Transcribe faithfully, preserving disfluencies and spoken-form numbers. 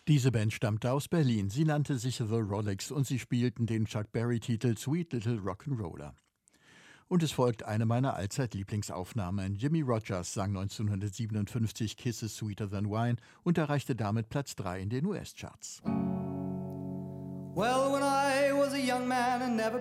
Diese Band stammte aus Berlin. Sie nannte sich The Rollicks und sie spielten den Chuck Berry-Titel Sweet Little Rock'n'Roller. Und es folgt eine meiner Allzeit-Lieblingsaufnahmen. Jimmie Rodgers sang neunzehnhundertsiebenundfünfzig Kisses Sweeter Than Wine und erreichte damit Platz drei in den U S-Charts. Well, when I was a young man and never